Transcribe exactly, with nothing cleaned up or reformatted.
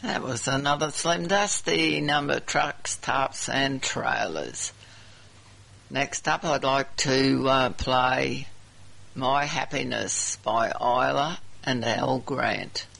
That was another Slim Dusty number, Trucks, Tarps and Trailers. Next up, I'd like to uh, play My Happiness by Isla and Al Grant.